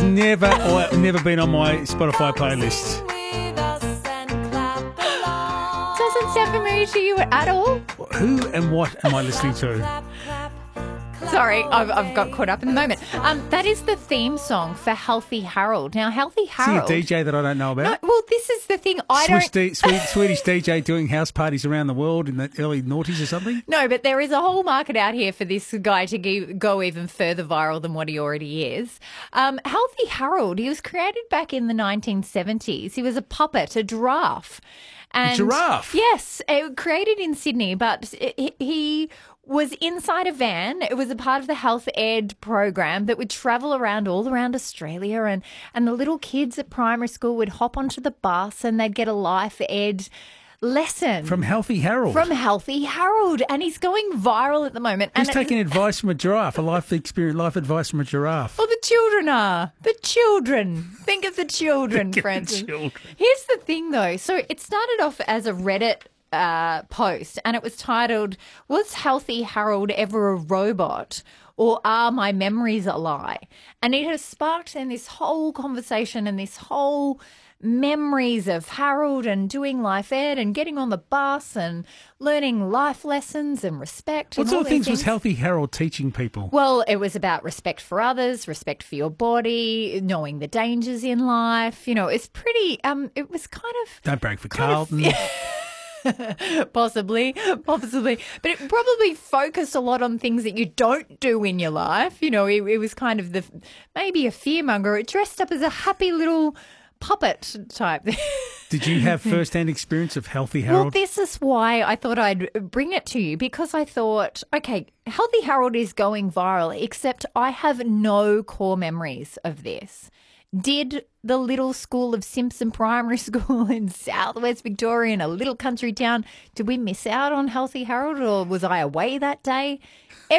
never been on my Spotify playlist. Doesn't sound familiar to you at all? Who and what am I listening to? Sorry, I've got caught up in the moment. That is the theme song for Healthy Harold. Now, Healthy Harold... Is he a DJ that I don't know about? No, well, this is the thing. Swedish DJ doing house parties around the world in the early noughties or something? No, but there is a whole market out here for this guy to go even further viral than what he already is. Healthy Harold, he was created back in the 1970s. He was a puppet, a giraffe. A giraffe? Yes, created in Sydney, but he was inside a van. It was a part of the health ed program that would travel all around Australia, and the little kids at primary school would hop onto the bus and they'd get a life ed lesson. From Healthy Harold. From Healthy Harold. And he's going viral at the moment. Who's taking advice from a giraffe, life advice from a giraffe? Well, the children are. The children. Think of the children, Francis. Here's the thing, though. So it started off as a Reddit post, and it was titled, "Was Healthy Harold ever a robot, or are my memories a lie?" And it has sparked then this whole conversation and this whole memories of Harold and doing life ed and getting on the bus and learning life lessons and respect. What sort of things was Healthy Harold teaching people? Well, it was about respect for others, respect for your body, knowing the dangers in life. You know, it's pretty, it was kind of... Don't break for Carlton. Possibly. But it probably focused a lot on things that you don't do in your life. You know, it was kind of maybe a fearmonger. It dressed up as a happy little puppet type. Did you have first-hand experience of Healthy Harold? Well, this is why I thought I'd bring it to you, because I thought, okay, Healthy Harold is going viral, except I have no core memories of this. Did the little school of Simpson Primary School in southwest Victoria, in a little country town, did we miss out on Healthy Harold, or was I away that day?